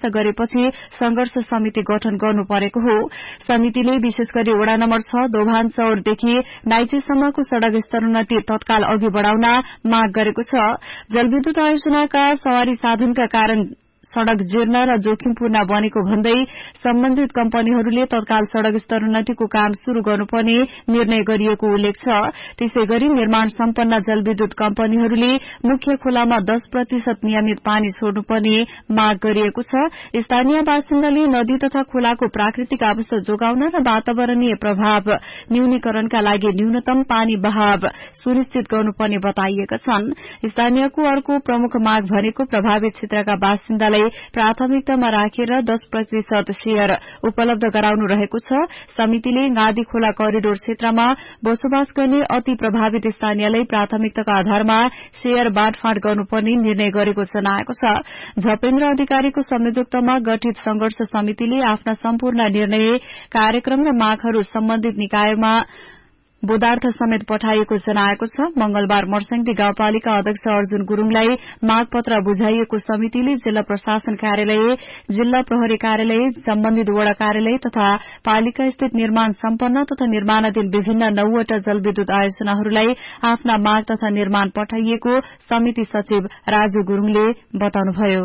परास्त गरेपछि संघर्ष समिति गठन गर्नु परेको हो। समितिले विशेष गरी वडा नम्बर 6 दोभान चौरदेखि नाइचेसम्मको सड़क स्तरोन्नति तत्काल अघि बढ़ाउन माग गरेको छ। जलविद्युत आयोजनाका सवारी साधनका कारण सड़क जीर्ण र जोखिमपूर्ण बनेको भन्दै सम्बन्धित कम्पनीहरूले तत्काल सड़क स्तरोन्नतिको काम शुरू गर्नुपर्ने निर्णय गरिएको उल्लेख छ। त्यसैगरी निर्माण सम्पन्न जलविद्युत कम्पनीहरूले मुख्य खोलामा 10% नियमित पानी छोड्नुपर्ने माग गरिएको छ। स्थानीय बासिन्दाले नदी तथा खोलाको प्राकृतिक अवस्था जोगाउन र वातावरणीय प्रभाव न्यूनीकरणका लागि न्यूनतम पानी बहाव सुनिश्चित गर्नुपर्ने बताइएका छन्। स्थानीयको अर्को प्रमुख माग भनेको प्रभावित क्षेत्रका बासिन्दालाई प्राथमिकतामा राखेर 10% शेयर उपलब्ध गराउनु रहेको छ। समितिले गादी खोला करिडोर क्षेत्रमा बसोबास गर्ने अति प्रभावित स्थानीयलाई प्राथमिकताका आधारमा शेयर बाँडफाँड गर्नुपर्ने निर्णय गरेको जनाएको छ। झपेन्द्र अधिकारीको संयोजकत्वमा गठित संघर्ष समितिले आफ्ना सम्पूर्ण निर्णय कार्यक्रम र मागहरू सम्बन्धित निकायमा बोधार्थ समेत पठाइएको जनाएको छ। मंगलबार मर्स्याङदी गाउँपालिका अध्यक्ष अर्जुन गुरूङलाई मागपत्र बुझाइएको समितिले जिल्ला प्रशासन कार्यालय, जिल्ला प्रहरी कार्यालय, सम्बन्धित वडा कार्यालय तथा पालिका स्थित निर्माण सम्पन्न तथा निर्माणाधीन विभिन्न 9वटा जलविद्युत आयोजनाहरूलाई आफ्ना माग तथा निर्माण पठाइएको समिति सचिव राजु गुरूङले बताउनुभयो।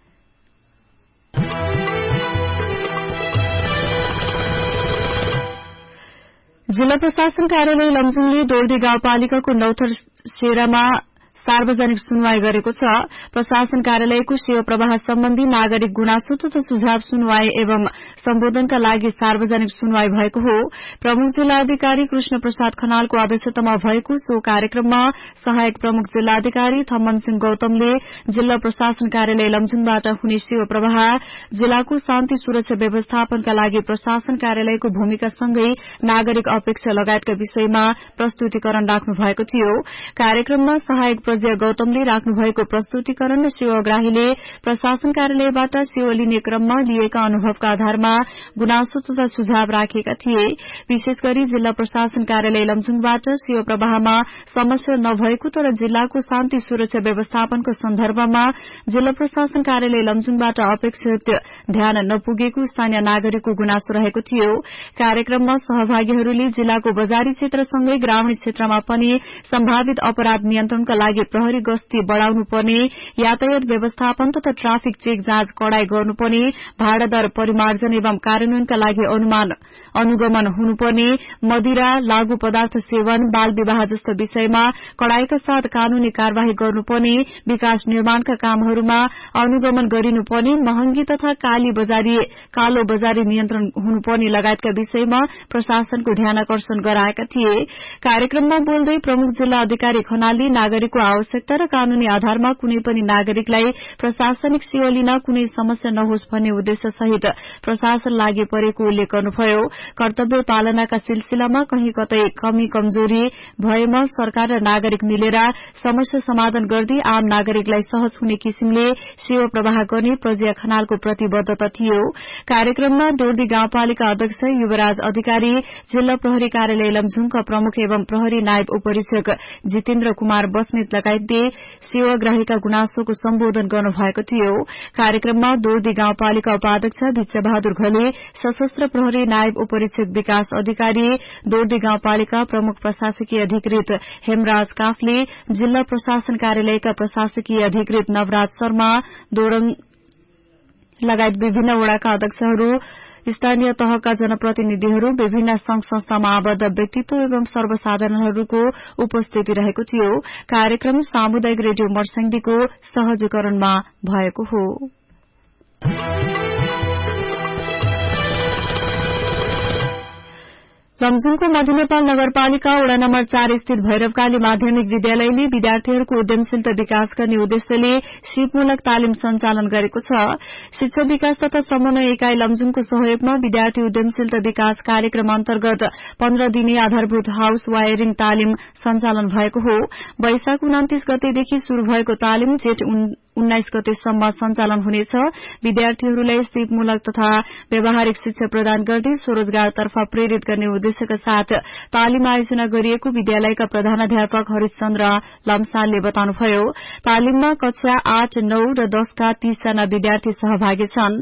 जिल्ला प्रशासन कार्यालय लमजुङले दोर्दी गाउँपालिकाको नौथर सेरामा सार्वजनिक सुनवाई गरेको छ। प्रशासन कार्यालयको सेवा प्रवाह सम्बन्धी नागरिक गुनासो तथा सुझाव सुनवाई एवं सम्बोधनका लागि सार्वजनिक सुनवाई भएको हो। प्रमुख जिल्लाधिकारी कृष्ण प्रसाद खनालको अध्यक्षतामा भएको सो कार्यक्रममा सहायक प्रमुख जिल्लाधिकारी थम्मन सिंह गौतमले जिल्ला प्रशासन कार्यालय लमजुङबाट हुने सेवा प्रवाह, जिल्लाको शान्ति सुरक्षा व्यवस्थापनका लागि प्रशासन कार्यालयको भूमिकासँगै नागरिक अपेक्षा लगायतका विषयमा प्रस्तुतिकरण राख्नु भएको थियो। कार्यक्रममा सहायक प्रज्ञा गौतमले राख्नु भएको प्रस्तुतिकरण र सेवाग्राहीले प्रशासन कार्यालयबाट सेवा लिने क्रममा लिएका अनुभवका आधारमा गुनासो तथा सुझाव राखेका थिए। विशेष गरी जिल्ला प्रशासन कार्यालय लमजुङबाट सेवा प्रवाहमा समस्या नभएको तर जिल्लाको शान्ति सुरक्षा व्यवस्थापनको सन्दर्भमा जिल्ला प्रशासन कार्यालय लमजुङबाट अपेक्षित ध्यान नपुगेको स्थानीय नागरिकको गुनासो रहेको थियो। कार्यक्रममा सहभागीहरूले जिल्लाको बजारी क्षेत्रसँगै ग्रामीण क्षेत्रमा पनि सम्भावित अपराध नियन्त्रणका लागि प्रहरी गस्ती बढ़ाउनु पर्ने, यातायात व्यवस्थापन तथा ट्राफिक चेक जाँच कड़ाई गर्नुपर्ने, भाड़ा दर परिमार्जन एवं कार्यान्वयनका लागि अनुगमन हुनुपर्ने, मदिरा, लागू पदार्थ सेवन, बाल विवाह जस्ता विषयमा कड़ाईका साथ कानूनी कार्यवाही गर्नुपर्ने, विकास निर्माणका कामहरूमा अनुगमन गरिनुपर्ने, महंगी तथा कालो बजारी नियन्त्रण हुनुपर्ने लगायतका विषयमा प्रशासनको ध्यानाकर्षण गराएका थिए। कार्यक्रममा बोल्दै प्रमुख जिल्ला अधिकारी खनालले नागरिकको आवश्यकता र कानूनी आधारमा कुनै पनि नागरिकलाई प्रशासनिक सेवा लिन कुनै समस्या नहोस् भन्ने उद्देश्य सहित प्रशासन लागि परेको उल्लेख गर्नुभयो। कर्तव्य पालनाका सिलसिलामा कहीं कतै कमी कमजोरी भएमा सरकार र नागरिक मिलेर समस्या समाधान गर्दै आम नागरिकलाई सहज हुने किसिमले सेवा प्रवाह गर्ने प्रज्ञा खनालको प्रतिबद्धता थियो। कार्यक्रममा दोर्दी गाउँपालिका अध्यक्ष युवराज अधिकारी, जिल्ला प्रहरी कार्यालय लमजुङका प्रमुख एवं प्रहरी नायब उपरीक्षक जितेन्द्र कुमार बस्नेत लगायतले सेवाग्राहीका गुनासोको सम्बोधन गर्नुभएको थियो। कार्यक्रममा दोर्दी गाउँपालिका उपाध्यक्ष भिक्षा बहादुर घले, सशस्त्र प्रहरी नायब उपरीक्षक विकास अधिकारी, दोर्दी गाउँपालिका प्रमुख प्रशासकीय अधिकृत हेमराज काफले, जिल्ला प्रशासन कार्यालयका प्रशासकीय अधिकृत नवराज शर्मा, दोरङ लगायत विभिन्न वडाका अध्यक्षहरू, स्थानीय तहका जनप्रतिनिधिहरू, विभिन्न संघ संस्थामा आबद्ध व्यक्तित्व एवं सर्वसाधारणहरूको उपस्थिति रहेको थियो। कार्यक्रम सामुदायिक रेडियो मर्स्याङदीको सहजीकरणमा भएको हो। लमजुङको मध्य नेपाल नगरपालिका वडा नम्बर 4 स्थित भैरवकाली माध्यमिक विद्यालयले विद्यार्थीहरूको उद्यमशीलता विकास गर्ने उद्देश्यले सिपमूलक तालिम सञ्चालन गरेको छ। शिक्षा विकास तथा समन्वय इकाई लमजुङको सहयोगमा विद्यार्थी उद्यमशीलता विकास कार्यक्रम अन्तर्गत 15 दिने आधारभूत हाउस वायरिङ तालिम सञ्चालन भएको हो। वैशाख 29 गतेदेखि शुरू भएको तालिम जेठ 19 गतेसम्म सञ्चालन हुनेछ। विद्यार्थीहरूलाई सिपमूलक तथा व्यावहारिक शिक्षा प्रदान गर्दै स्वरोजगारतर्फ प्रेरित गर्ने उद्देश्यका साथ तालिम आयोजना गरिएको विद्यालयका प्रधानाध्यापक हरिशचन्द्र लम्सालले बताउनुभयो। तालिममा कक्षा 8, 9 र 10 का 30 जना विद्यार्थी सहभागी छन्।